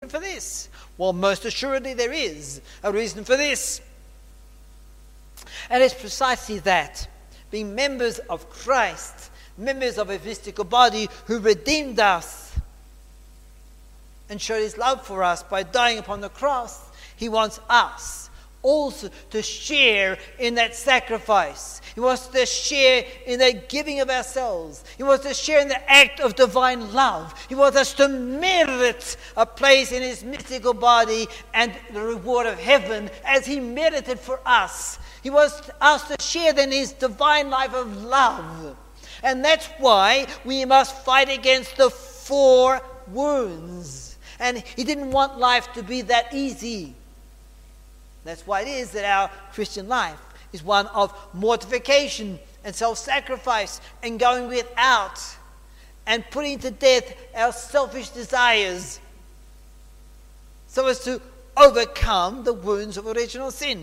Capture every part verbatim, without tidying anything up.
for this? Well, most assuredly there is a reason for this. And it's precisely that, being members of Christ, members of a mystical body who redeemed us and showed his love for us by dying upon the cross, he wants us also to share in that sacrifice. He wants to share in that giving of ourselves. He wants to share in the act of divine love. He wants us to merit a place in his mystical body and the reward of heaven as he merited for us. He wants us to share in his divine life of love. And that's why we must fight against the four wounds. And he didn't want life to be that easy. That's why it is that our Christian life is one of mortification and self-sacrifice and going without and putting to death our selfish desires so as to overcome the wounds of original sin.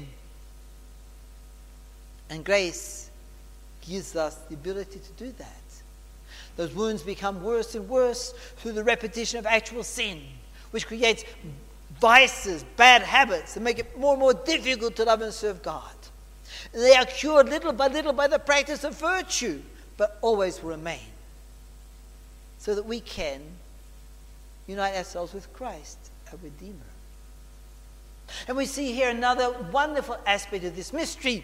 And grace gives us the ability to do that. Those wounds become worse and worse through the repetition of actual sin, which creates vices, bad habits, that make it more and more difficult to love and serve God. And they are cured little by little by the practice of virtue, but always will remain, so that we can unite ourselves with Christ, our Redeemer. And we see here another wonderful aspect of this mystery,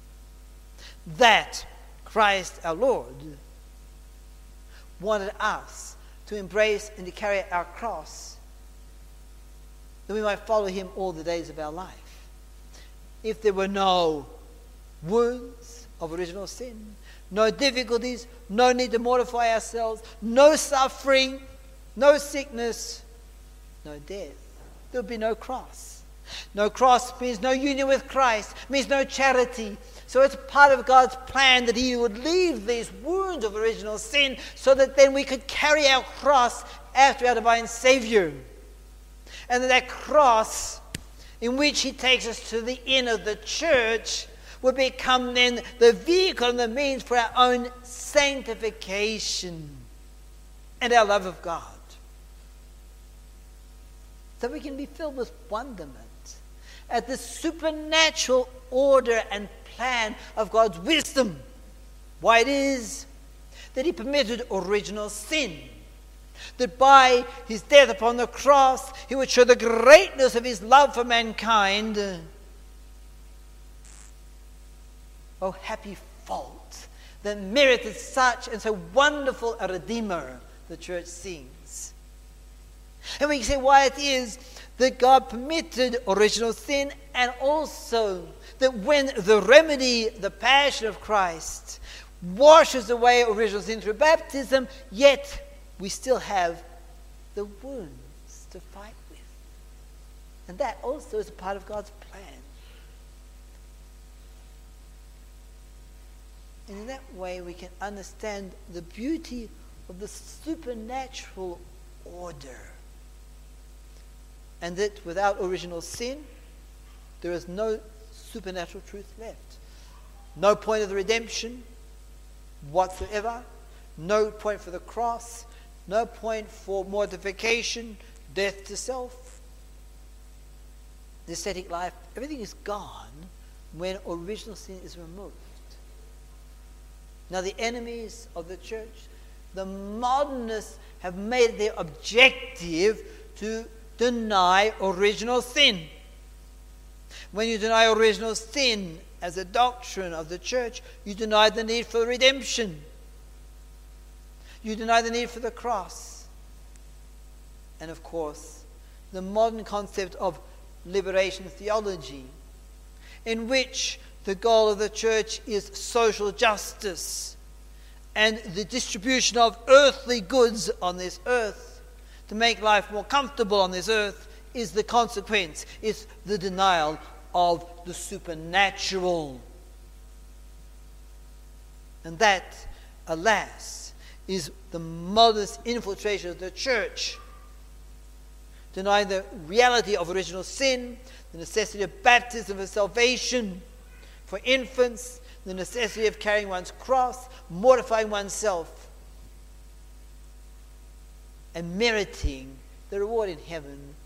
that Christ our Lord wanted us to embrace and to carry our cross, that we might follow him all the days of our life. If there were no wounds of original sin, no difficulties, no need to mortify ourselves, no suffering, no sickness, no death, there would be no cross. No cross means no union with Christ, means no charity. So it's part of God's plan that he would leave these wounds of original sin so that then we could carry our cross after our divine Savior. And that that cross in which he takes us to the end of the church will become then the vehicle and the means for our own sanctification and our love of God. So we can be filled with wonderment at the supernatural order and plan of God's wisdom. Why it is that he permitted original sin, that by his death upon the cross he would show the greatness of his love for mankind. Oh, happy fault that merited such and so wonderful a Redeemer, the church sings. And we can say why it is that God permitted original sin, and also that when the remedy, the passion of Christ, washes away original sin through baptism, yet we still have the wounds to fight with. And that also is a part of God's plan. And in that way we can understand the beauty of the supernatural order. And that without original sin, there is no supernatural truth left. No point of the redemption whatsoever. No point for the cross. No point for mortification, death to self. The ascetic life, everything is gone when original sin is removed. Now the enemies of the church, the modernists, have made it their objective to deny original sin. When you deny original sin as a doctrine of the church, you deny the need for redemption. You deny the need for the cross. And of course, the modern concept of liberation theology, in which the goal of the church is social justice and the distribution of earthly goods on this earth to make life more comfortable on this earth, is the consequence, is the denial of the supernatural. And that, alas, is the modernist infiltration of the church, denying the reality of original sin, the necessity of baptism for salvation for infants, the necessity of carrying one's cross, mortifying oneself, and meriting the reward in heaven